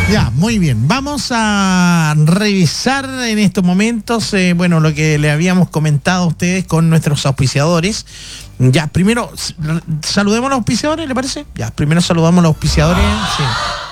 Ya, muy bien. Vamos a revisar en estos momentos, lo que le habíamos comentado a ustedes con nuestros auspiciadores. Ya, primero, saludemos a los auspiciadores, ¿le parece? Ya, primero saludamos a los auspiciadores. Sí.